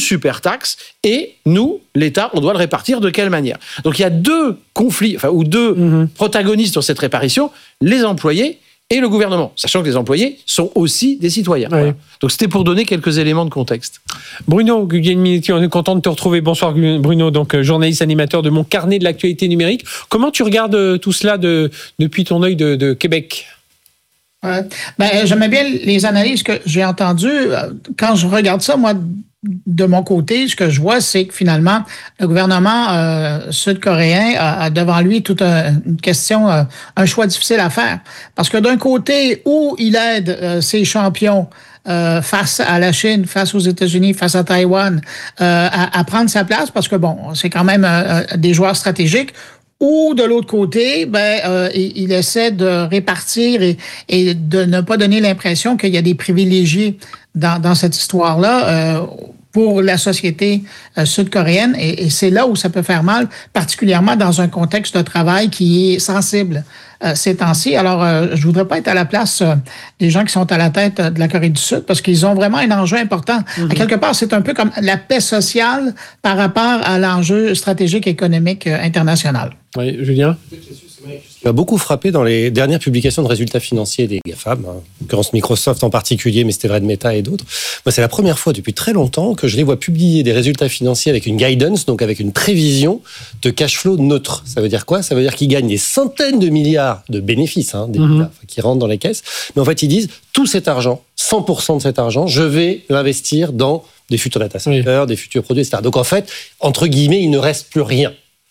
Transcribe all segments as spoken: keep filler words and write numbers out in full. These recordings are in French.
super taxe, et nous, l'État, on doit le répartir de quelle manière? Donc il y a deux conflits, enfin, ou deux mmh. protagonistes dans cette répartition, les employés et le gouvernement, sachant que les employés sont aussi des citoyens. Oui. Voilà. Donc c'était pour donner quelques éléments de contexte. Bruno Guglielminetti, on est content de te retrouver. Bonsoir Bruno, donc journaliste animateur de Mon Carnet de l'actualité numérique. Comment tu regardes tout cela de, depuis ton œil de, de Québec? Ouais. Ben, j'aimais bien les analyses que j'ai entendues. Quand je regarde ça, moi, de mon côté, ce que je vois, c'est que finalement, le gouvernement euh, sud-coréen a, a devant lui toute un, une question, euh, un choix difficile à faire. Parce que d'un côté, où il aide euh, ses champions euh, face à la Chine, face aux États-Unis, face à Taïwan, euh, à, à prendre sa place, parce que bon, c'est quand même euh, des joueurs stratégiques, ou de l'autre côté, ben, euh, il, il essaie de répartir et, et de ne pas donner l'impression qu'il y a des privilégiés dans, dans cette histoire-là euh, pour la société euh, sud-coréenne. Et, et c'est là où ça peut faire mal, particulièrement dans un contexte de travail qui est sensible euh, ces temps-ci. Alors, euh, je voudrais pas être à la place euh, des gens qui sont à la tête euh, de la Corée du Sud parce qu'ils ont vraiment un enjeu important. Mm-hmm. À quelque part, c'est un peu comme la paix sociale par rapport à l'enjeu stratégique et économique euh, international. Oui, Julien? Ce qui m'a beaucoup frappé dans les dernières publications de résultats financiers des GAFAM, en l'occurrence Microsoft en particulier, mais c'était vrai de Meta et d'autres, moi, c'est la première fois depuis très longtemps que je les vois publier des résultats financiers avec une guidance, donc avec une prévision de cash flow neutre. Ça veut dire quoi? Ça veut dire qu'ils gagnent des centaines de milliards de bénéfices, hein, des mm-hmm. milliards qui rentrent dans les caisses, mais en fait, ils disent tout cet argent, cent pour cent de cet argent, je vais l'investir dans des futurs data centers, oui. des futurs produits, et cetera. Donc en fait, entre guillemets, il ne reste plus rien.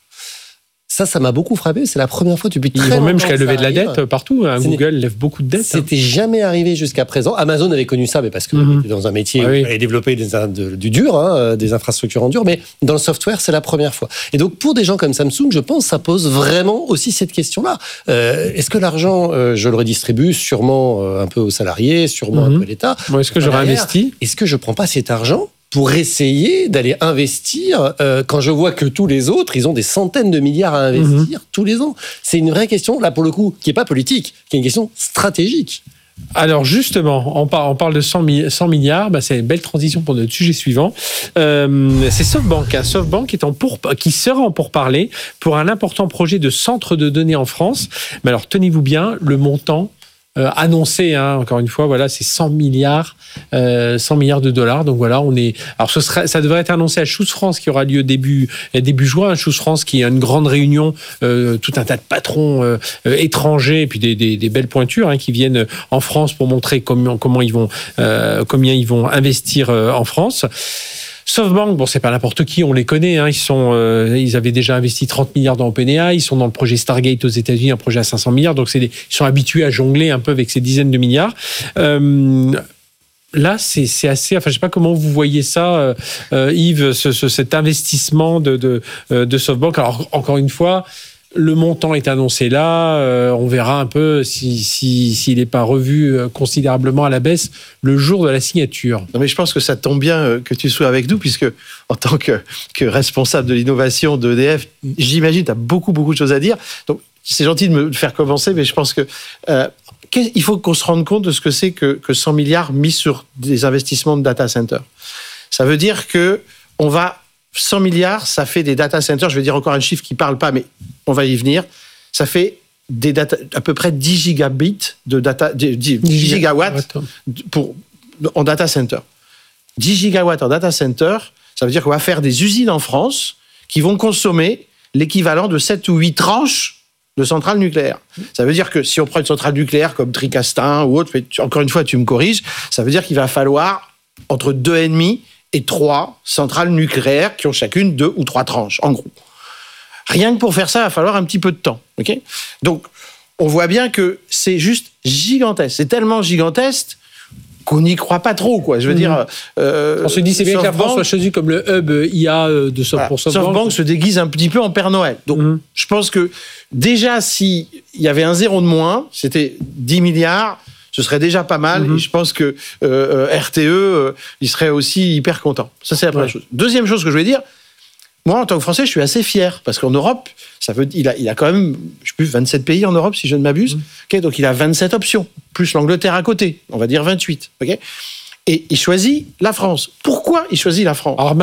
Ça, ça m'a beaucoup frappé. C'est la première fois depuis très longtemps. Ils vont même jusqu'à lever de la dette partout. Hein. Google lève beaucoup de dettes. C'était hein. jamais arrivé jusqu'à présent. Amazon avait connu ça, mais parce que mm-hmm. était dans un métier ah, où oui. il fallait développer des, de, du dur, hein, des infrastructures en dur. Mais dans le software, c'est la première fois. Et donc, pour des gens comme Samsung, je pense que ça pose vraiment aussi cette question-là. Euh, est-ce que l'argent, euh, je le redistribue sûrement euh, un peu aux salariés, sûrement mm-hmm. un peu à l'État? Bon, est-ce que je réinvestis? Est-ce que je prends pas cet argent pour essayer d'aller investir euh, quand je vois que tous les autres, ils ont des centaines de milliards à investir mmh. tous les ans. C'est une vraie question, là, pour le coup, qui n'est pas politique, qui est une question stratégique. Alors justement, on parle, on parle de cent milliards, bah c'est une belle transition pour notre sujet suivant. Euh, c'est SoftBank, hein. SoftBank est en pour, qui sera en pourparlers pour un important projet de centre de données en France. Mais alors tenez-vous bien, le montant Euh, annoncé, hein, encore une fois, voilà, c'est cent milliards, euh, cent milliards de dollars. Donc voilà, on est. Alors ce serait, ça devrait être annoncé à Choose France qui aura lieu début début juin. Choose France qui a une grande réunion, euh, tout un tas de patrons euh, euh, étrangers et puis des, des, des belles pointures hein, qui viennent en France pour montrer comment comment ils vont euh, combien ils vont investir euh, en France. SoftBank, bon, c'est pas n'importe qui, on les connaît. Hein, ils sont, euh, ils avaient déjà investi trente milliards dans OpenAI. Ils sont dans le projet Stargate aux États-Unis, un projet à cinq cents milliards. Donc, c'est des, ils sont habitués à jongler un peu avec ces dizaines de milliards. Euh, Là, c'est, c'est assez. Enfin, je sais pas comment vous voyez ça, euh, Yves, ce, ce, cet investissement de, de, de SoftBank. Alors, encore une fois. Le montant est annoncé là, euh, on verra un peu si, si, s'il n'est pas revu considérablement à la baisse le jour de la signature. Non mais je pense que ça tombe bien que tu sois avec nous, puisque en tant que, que responsable de l'innovation d'E D F, j'imagine que tu as beaucoup, beaucoup de choses à dire. Donc c'est gentil de me faire commencer, mais je pense que euh, il faut qu'on se rende compte de ce que c'est que, que cent milliards mis sur des investissements de data center. Ça veut dire que on va... cent milliards, ça fait des data centers, je vais dire encore un chiffre qui ne parle pas, mais on va y venir, ça fait des data, à peu près dix gigabits de data, dix, dix gigawatts pour, en data center. dix gigawatts en data center, ça veut dire qu'on va faire des usines en France qui vont consommer l'équivalent de sept ou huit tranches de centrales nucléaires. Ça veut dire que si on prend une centrale nucléaire comme Tricastin ou autre, mais encore une fois, tu me corriges, ça veut dire qu'il va falloir entre deux et demi et trois centrales nucléaires qui ont chacune deux ou trois tranches, en gros. Rien que pour faire ça, il va falloir un petit peu de temps. Okay ? Donc, on voit bien que c'est juste gigantesque. C'est tellement gigantesque qu'on n'y croit pas trop, quoi. Je veux mmh. dire... Euh, on se dit, c'est bien que la France soit choisie comme le hub I A de Soft pour SoftBank. SoftBank se déguise un petit peu en Père Noël. Donc, mmh. je pense que déjà, s'il y avait un zéro de moins, c'était dix milliards... ce serait déjà pas mal, mmh. et je pense que euh, R T E, euh, il serait aussi hyper content. Ça, c'est la première ouais. chose. Deuxième chose que je voulais dire, moi, en tant que Français, je suis assez fier, parce qu'en Europe, ça veut, il, a, il a quand même, je sais plus, vingt-sept pays en Europe, si je ne m'abuse. Mmh. Okay, donc, il a vingt-sept options, plus l'Angleterre à côté, on va dire vingt-huit. Okay, et il choisit la France. Pourquoi il choisit la France ? Alors,